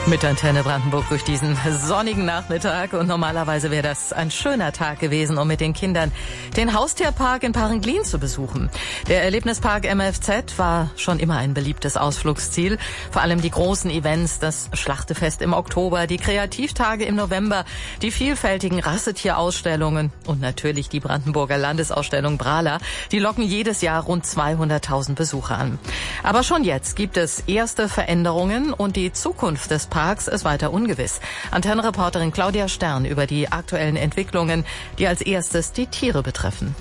Mit Antenne Brandenburg durch diesen sonnigen Nachmittag. Und normalerweise wäre das ein schöner Tag gewesen, um mit den Kindern den Haustierpark in Parenglin zu besuchen. Der Erlebnispark MFZ war schon immer ein beliebtes Ausflugsziel. Vor allem die großen Events, das Schlachtefest im Oktober, die Kreativtage im November, die vielfältigen Rassetierausstellungen und natürlich die Brandenburger Landesausstellung Brala. Die locken jedes Jahr rund 200.000 Besucher an. Aber schon jetzt gibt es erste Veränderungen und die Zukunft des Parks ist weiter ungewiss. Antenne-Reporterin Claudia Stern über die aktuellen Entwicklungen, die als erstes die Tiere betreffen.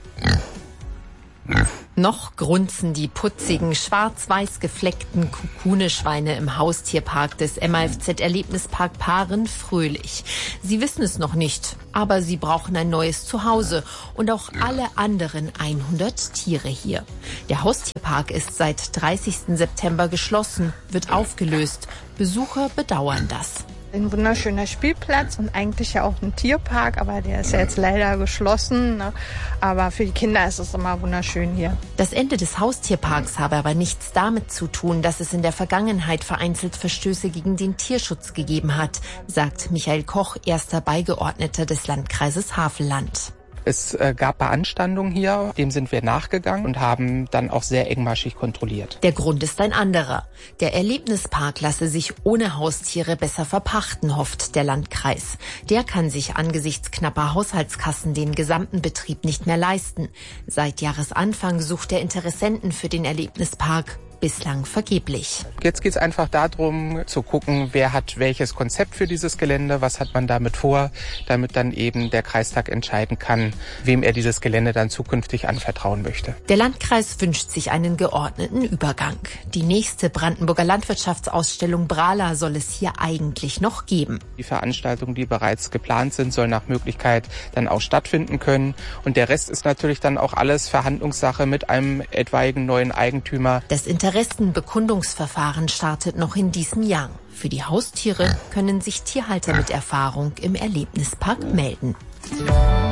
Noch grunzen die putzigen, schwarz-weiß gefleckten Kukuneschweine im Haustierpark des MAFZ-Erlebnispark Paaren fröhlich. Sie wissen es noch nicht, aber sie brauchen ein neues Zuhause und auch alle anderen 100 Tiere hier. Der Haustierpark ist seit 30. September geschlossen, wird aufgelöst. Besucher bedauern das. Ein wunderschöner Spielplatz und eigentlich ja auch ein Tierpark, aber der ist ja jetzt leider geschlossen. Ne? Aber für die Kinder ist es immer wunderschön hier. Das Ende des Haustierparks habe aber nichts damit zu tun, dass es in der Vergangenheit vereinzelt Verstöße gegen den Tierschutz gegeben hat, sagt Michael Koch, erster Beigeordneter des Landkreises Havelland. Es gab Beanstandungen hier, dem sind wir nachgegangen und haben dann auch sehr engmaschig kontrolliert. Der Grund ist ein anderer. Der Erlebnispark lasse sich ohne Haustiere besser verpachten, hofft der Landkreis. Der kann sich angesichts knapper Haushaltskassen den gesamten Betrieb nicht mehr leisten. Seit Jahresanfang sucht er Interessenten für den Erlebnispark. Bislang vergeblich. Jetzt geht es einfach darum, zu gucken, wer hat welches Konzept für dieses Gelände, was hat man damit vor, damit dann eben der Kreistag entscheiden kann, wem er dieses Gelände dann zukünftig anvertrauen möchte. Der Landkreis wünscht sich einen geordneten Übergang. Die nächste Brandenburger Landwirtschaftsausstellung Brala soll es hier eigentlich noch geben. Die Veranstaltungen, die bereits geplant sind, sollen nach Möglichkeit dann auch stattfinden können. Und der Rest ist natürlich dann auch alles Verhandlungssache mit einem etwaigen neuen Eigentümer. Das Interessenbekundungsverfahren startet noch in diesem Jahr. Für die Haustiere können sich Tierhalter mit Erfahrung im Erlebnispark melden.